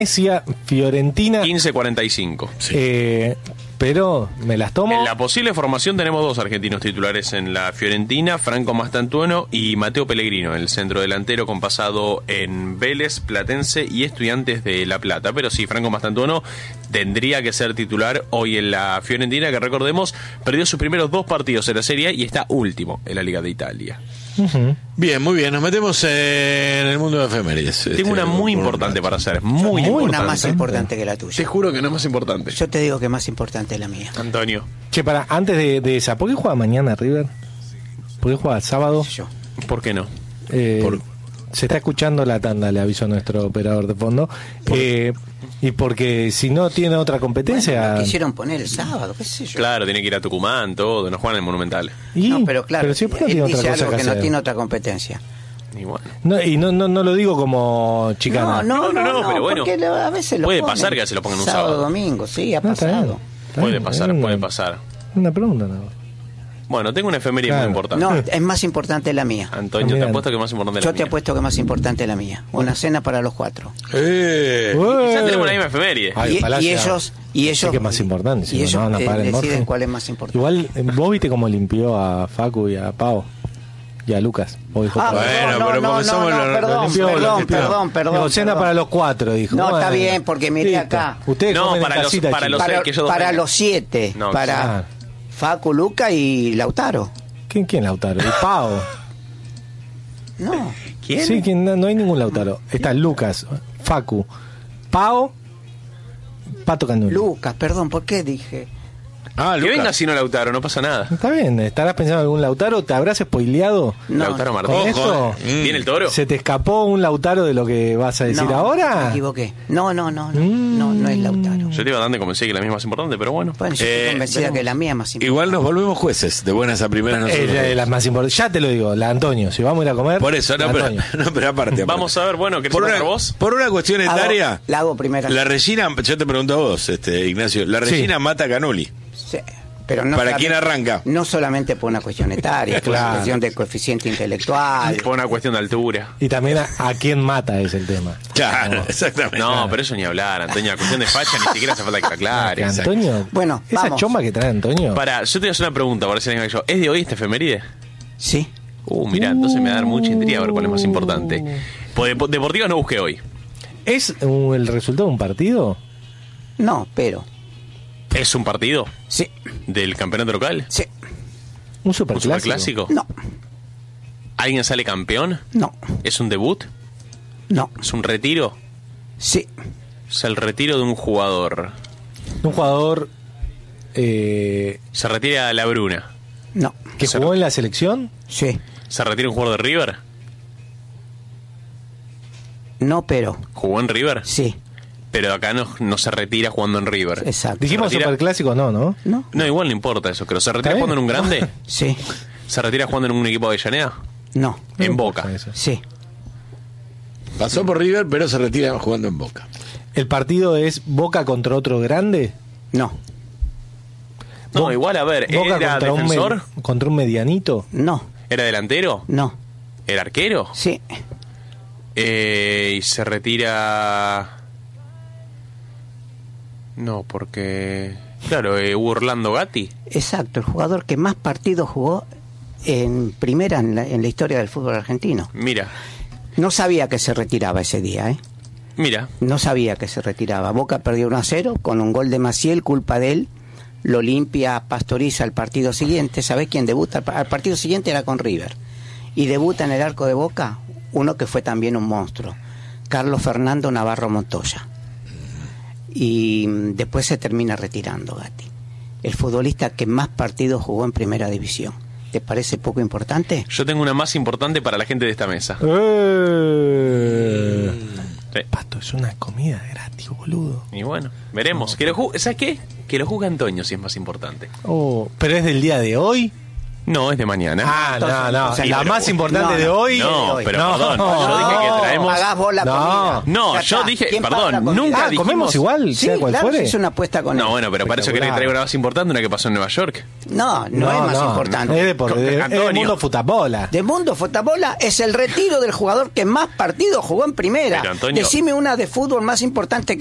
Decía Fiorentina. 15-45. Pero me las tomo. En la posible formación tenemos dos argentinos titulares en la Fiorentina, Franco Mastantuono y Mateo Pellegrino, el centro delantero con pasado en Vélez, Platense y Estudiantes de La Plata. Pero sí, Franco Mastantuono tendría que ser titular hoy en la Fiorentina, que recordemos, perdió sus primeros 2 partidos en la Serie A y está último en la Liga de Italia. Bien, muy bien, nos metemos en el mundo de efemérides. Tengo una muy importante para hacer, muy importante. Una más importante que la tuya. Te juro que no es más importante. Yo te digo que más importante es la mía. Antonio. Che, antes de esa, ¿por qué juega mañana River? ¿Por qué juega sábado? Yo. ¿Por qué no? Se está escuchando la tanda, le aviso a nuestro operador de fondo. Y porque si no tiene otra competencia... Bueno, quisieron poner el sábado, qué sé yo. Claro, tiene que ir a Tucumán, todo, no juegan en el Monumental. No, pero claro, pero si él tiene dice otra cosa algo que hacer. no tiene otra competencia. Y bueno. No lo digo como chicana. No, pero bueno, porque a veces lo puede ponen. pasar que se lo pongan un sábado. Domingo, sí, ha Está pasado. bien. Puede pasar. Una pregunta, ¿no? Bueno, tengo una efeméride Claro. muy importante. No, es más importante la mía. Antonio, También. te apuesto que es más importante la Yo mía. te apuesto que más importante es la mía. Una cena para los 4. Quizás tenemos la misma efeméride. Ay, Y ellos sí que es más importante, si y no, ellos no van a pagar el deciden morfe. cuál es más importante. Igual, vos viste cómo limpió a Facu y a Pau y a Lucas. Vos dijo, Bueno, pero porque somos los- perdón. Digo, cena para los 4, dijo. No, está Bueno, bien, porque miré listo. acá. Ustedes No, comen para en los- casita, para chicos. los- que yo dos Para venga. los 7, No, para ah. Facu, Luca y Lautaro. ¿Quién Lautaro? ¿Y Pau? No, ¿Quién? Sí, no hay ningún Lautaro. Está Lucas, Facu, Pau, Pato Canuli. Lucas, perdón, ¿por qué dije? Que venga si no Lautaro, no pasa nada. Está bien, estarás pensando en algún Lautaro, ¿te habrás spoileado? No, Lautaro ¿Con Martínez. esto? ¿Viene el toro? ¿Se te escapó un Lautaro de lo que vas a decir no, ahora? Me equivoqué. No es Lautaro. Yo te iba dando convencer que la misma es más importante, pero bueno. Bueno, yo estoy convencida que la mía es más importante. Igual nos volvemos jueces, de buenas a primeras nosotros. Es la más importante. Ya te lo digo, la Antonio. Si vamos a ir a comer. Por eso, la Antonio. pero aparte. Vamos a ver, bueno, ¿querés por empezar una, vos? por una cuestión etaria, La hago primero. la Regina, yo te pregunto a vos, Ignacio, la Regina mata a Canuli. Sí, pero no ¿Para solamente- quién arranca? No solamente por una cuestión etaria, por una cuestión de coeficiente intelectual. Por una cuestión de altura. Y también a quién mata es el tema. Claro, exactamente. No, pero eso ni hablar, Antonio. La cuestión de facha ni siquiera hace falta que la aclare. Que Antonio. Bueno, esa vamos. chomba que trae Antonio. Para, yo te voy a hacer una pregunta, para decir que yo. ¿Es de hoy esta efeméride? Sí. Mirá, entonces me va a dar mucha intriga a ver cuál es más importante. Pues Deportivas no busqué hoy. ¿Es el resultado de un partido? No, pero. ¿Es un partido Sí. del campeonato local? Sí. ¿Un ¿Un superclásico? superclásico? No. ¿Alguien sale campeón? No. ¿Es un debut? No. ¿Es un retiro? Sí. ¿Es el retiro de un jugador? Un jugador ¿Se retira la Bruna? No. que jugó en la selección. Sí. ¿Se retira un jugador de River? No, pero. ¿Jugó en River? Sí. Pero acá no se retira jugando en River. Exacto. Dijimos ¿Se retira? superclásico, no. ¿No? No, igual no importa eso, pero ¿se retira ¿Está jugando en un grande? Sí. ¿Se retira jugando en un equipo de Avellaneda? No. En No Boca. importa eso. Sí. Pasó por River, pero se retira jugando en Boca. ¿El partido es Boca contra otro grande? No. No, igual, a ver, ¿Boca ¿era contra defensor? contra un medianito? No. ¿Era delantero? No. ¿Era arquero? Sí. Y se retira... No, porque... Claro, hubo Orlando Gatti. Exacto. El jugador que más partidos jugó en primera en la historia del fútbol argentino. Mira, No sabía que se retiraba ese día, ¿eh? mira. No sabía que se retiraba. Boca perdió 1-0 con un gol de Maciel, culpa de él. Lo limpia Pastoriza al partido siguiente. ¿Sabés quién debuta? Al partido siguiente era con River. Y debuta en el arco de Boca uno que fue también un monstruo, Carlos Fernando Navarro Montoya. Y después se termina retirando Gatti. El futbolista que más partidos jugó en primera división. ¿Te parece poco importante? Yo tengo una más importante para la gente de esta mesa. Sí. Pato, es una comida gratis, boludo. Y bueno, veremos. ¿Sabes qué? Que lo juzgue Antonio si es más importante. Oh, ¿pero es del día de hoy? No, es de mañana. Entonces, la más importante de hoy. No, pero perdón, yo dije que traemos... Pagás vos la comida. No, Ya yo está. dije, ¿Quién paga la perdón, comida? nunca dijimos... comemos igual, Sí, sea cual claro, fuere. se hizo una apuesta con No, él. bueno, pero para eso querés que traiga una más importante, una que pasó en Nueva York. No es más importante. Es de Antonio. mundo futabola. De Mundo Fotabola es el retiro del jugador que más partidos jugó en primera. Pero, Antonio... Decime una de fútbol más importante